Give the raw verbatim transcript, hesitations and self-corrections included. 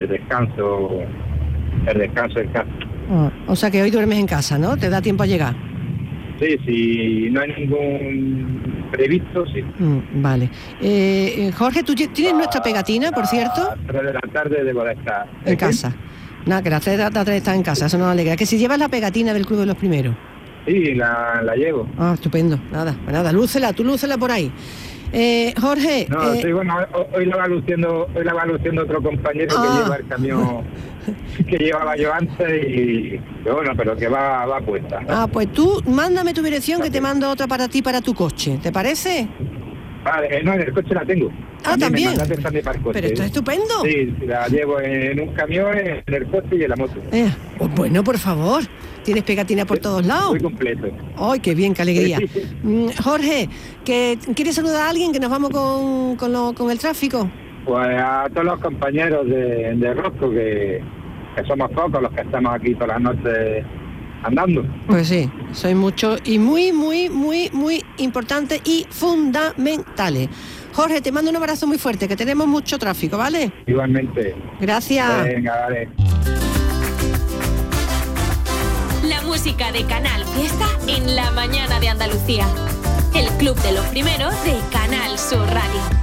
descanso, el descanso en casa. Oh, o sea que hoy duermes en casa, ¿no? ¿Te da tiempo a llegar? Sí, si no hay ningún previsto, sí. Mm, vale. Eh, Jorge, ¿tú tienes nuestra pegatina, por cierto? A las tres de la tarde debo de estar. En casa. Nada, que a las tres de la tarde estás en casa, eso nos alegra. Que si llevas la pegatina del Club de los Primeros. Sí, la, la llevo. Ah, estupendo. Nada, pues nada, lúcela, tú lúcela por ahí. Eh, Jorge... No, eh... sí, bueno, hoy la va luciendo, hoy la va luciendo otro compañero ah. que lleva el camión que llevaba yo antes y, pero bueno, pero que va, va puesta. Ah, pues tú mándame tu dirección que te mando otra para ti, para tu coche, ¿te parece? Vale, no, en el coche la tengo. Ah, también. también. también para el coche. Pero esto es estupendo. Sí, la llevo en un camión, en el coche y en la moto. Eh, pues bueno, por favor. Tienes pegatina por todos lados. Muy completo. ¡Ay, qué bien, qué alegría! Sí, sí, sí. Mm, Jorge, ¿que ¿quieres saludar a alguien que nos vamos con, con, lo, con el tráfico? Pues a todos los compañeros de, de Rosco, que, que somos pocos los que estamos aquí todas las noches andando. Pues sí, sois muchos y muy, muy, muy, muy importantes y fundamentales. Jorge, te mando un abrazo muy fuerte, que tenemos mucho tráfico, ¿vale? Igualmente. Gracias. Venga, vale. La música de Canal Fiesta en la mañana de Andalucía. El Club de los Primeros de Canal Sur Radio.